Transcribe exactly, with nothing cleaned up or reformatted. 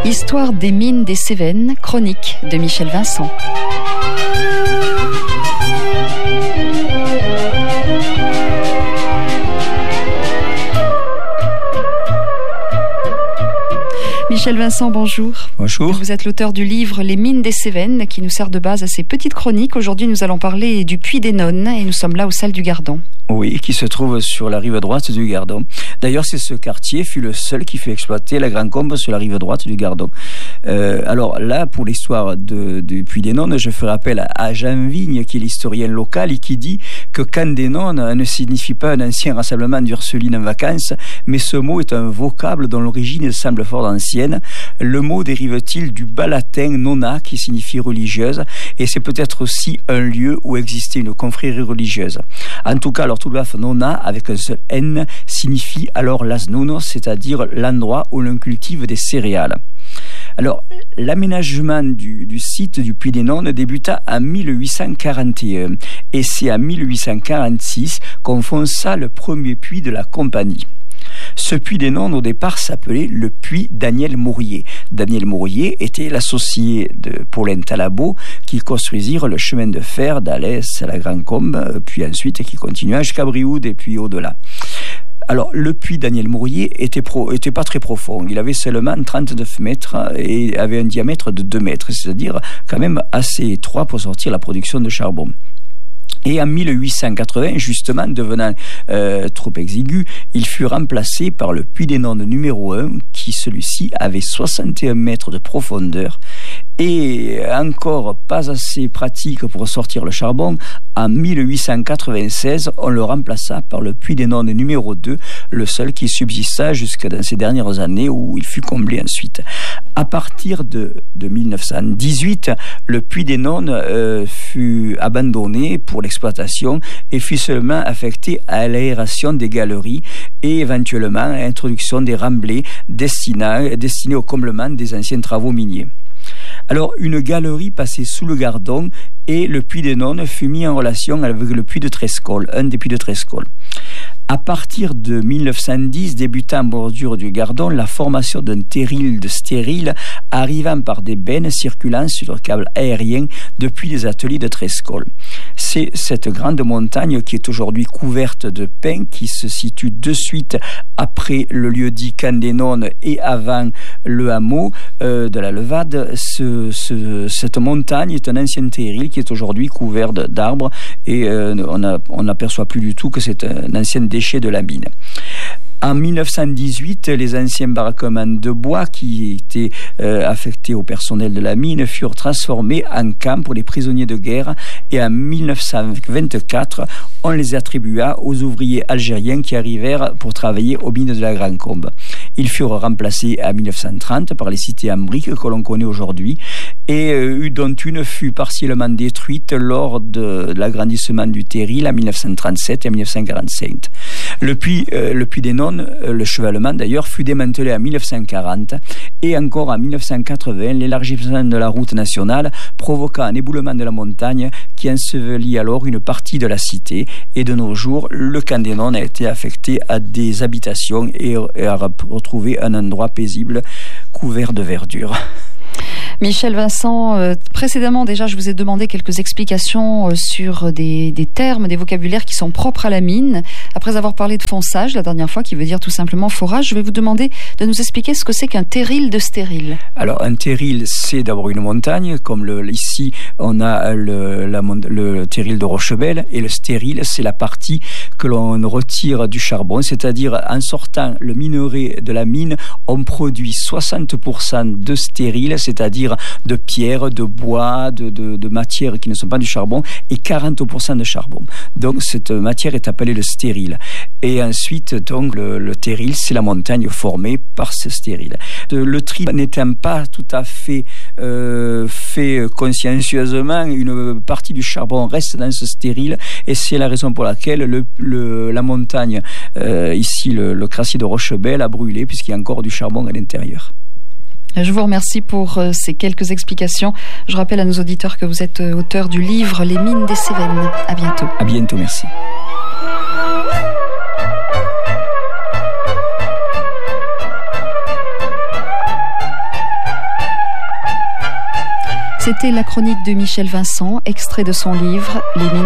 Histoire des mines des Cévennes, chronique de Michel Vincent. Michel Vincent, bonjour. Bonjour. Vous êtes l'auteur du livre Les mines des Cévennes qui nous sert de base à ces petites chroniques. Aujourd'hui, nous allons parler du Puy des Nonnes et nous sommes là au Salle du Gardon. Oui, qui se trouve sur la rive droite du Gardon. D'ailleurs, c'est ce quartier fut le seul qui fut exploité la Grande Combe sur la rive droite du Gardon. Euh, alors là, pour l'histoire de, du Puy des Nonnes, je fais appel à, à Jean Vigne, qui est l'historien local et qui dit que Can des Nonnes ne signifie pas un ancien rassemblement d'Ursulines en vacances, mais ce mot est un vocable dont l'origine semble fort ancienne. Le mot dérive-t-il du bas latin nonna, qui signifie religieuse, et c'est peut-être aussi un lieu où existait une confrérie religieuse. En tout cas, alors l'orthographe nonna, avec un seul N, signifie alors las nunos, c'est-à-dire l'endroit où l'on cultive des céréales. Alors, l'aménagement du, du site du Puy des Nonnes débuta en mille huit cent quarante et un, et c'est en mille huit cent quarante-six qu'on fonça le premier puits de la compagnie. Ce Puy des Nonnes, au départ, s'appelait le Puy Daniel Mourier. Daniel Mourier était l'associé de Paulin Talabot qui construisirent le chemin de fer d'Alès à la Grande Combe, puis ensuite qui continua jusqu'à Brioude et puis au-delà. Alors, le puits Daniel Mourier était, pro, était pas très profond. Il avait seulement trente-neuf mètres et avait un diamètre de deux mètres, c'est-à-dire quand même assez étroit pour sortir la production de charbon. Et en mille huit cent quatre-vingts, justement, devenant euh, trop exigu, il fut remplacé par le Puy des Nonnes numéro un, qui celui-ci avait soixante et un mètres de profondeur et encore pas assez pratique pour sortir le charbon. En mille huit cent quatre-vingt-seize, on le remplaça par le Puy des Nonnes numéro deux, le seul qui subsista jusque dans ces dernières années où il fut comblé ensuite. À partir de, de mille neuf cent dix-huit, le Puy des Nonnes euh, fut abandonné pour l'exploitation et fut seulement affecté à l'aération des galeries et éventuellement à l'introduction des remblais destinés, destinés au comblement des anciens travaux miniers. Alors, une galerie passait sous le Gardon et le Puy des Nonnes fut mis en relation avec le puits de Trescol, un des puits de Trescol. À partir de mille neuf cent dix, débuta en bordure du Gardon la formation d'un terril de stérile arrivant par des bennes circulant sur le câble aérien depuis les ateliers de Trescol. C'est cette grande montagne qui est aujourd'hui couverte de pins, qui se situe de suite après le lieu-dit Can des Nonnes et avant le hameau euh, de la Levade. Ce, ce, cette montagne est un ancien terril qui est aujourd'hui couvert d'arbres et euh, on n'aperçoit plus du tout que c'est un ancien déchet de la mine. En mille neuf cent dix-huit, les anciens baraquements de bois qui étaient euh, affectés au personnel de la mine furent transformés en camp pour les prisonniers de guerre et en mille neuf cent vingt-quatre, on les attribua aux ouvriers algériens qui arrivèrent pour travailler aux mines de la Grande Combe. Ils furent remplacés en mille neuf cent trente par les cités en briques que l'on connaît aujourd'hui et euh, dont une fut partiellement détruite lors de l'agrandissement du terril en mille neuf cent trente-sept et en mille neuf cent quarante-cinq. Le puits, euh, le puits des Nonnes, euh, le chevalement d'ailleurs, fut démantelé en mille neuf cent quarante et encore en mille neuf cent quatre-vingts, l'élargissement de la route nationale provoqua un éboulement de la montagne qui ensevelit alors une partie de la cité et de nos jours, le Can des Nonnes a été affecté à des habitations et, et a retrouvé un endroit paisible couvert de verdure. Michel Vincent, euh, précédemment déjà je vous ai demandé quelques explications euh, sur des, des termes, des vocabulaires qui sont propres à la mine. Après avoir parlé de fonçage la dernière fois, qui veut dire tout simplement forage, je vais vous demander de nous expliquer ce que c'est qu'un terril de stérile. Alors un terril, c'est d'abord une montagne, comme le, ici on a le, la, le terril de Rochebelle, et le stérile c'est la partie que l'on retire du charbon, c'est-à-dire en sortant le minerai de la mine, on produit soixante pour cent de stérile, c'est-à-dire de pierre, de bois, de, de, de matières qui ne sont pas du charbon, et quarante pour cent de charbon. Donc cette matière est appelée le stérile. Et ensuite, donc, le, le terril, c'est la montagne formée par ce stérile. Le tri n'étant pas tout à fait euh, fait consciencieusement, une partie du charbon reste dans ce stérile, et c'est la raison pour laquelle le, le, la montagne, euh, ici le, le crassier de Rochebelle, a brûlé, puisqu'il y a encore du charbon à l'intérieur. Je vous remercie pour euh, ces quelques explications. Je rappelle à nos auditeurs que vous êtes euh, auteur du livre Les mines des Cévennes. À bientôt. À bientôt, merci. C'était la chronique de Michel Vincent, extrait de son livre Les mines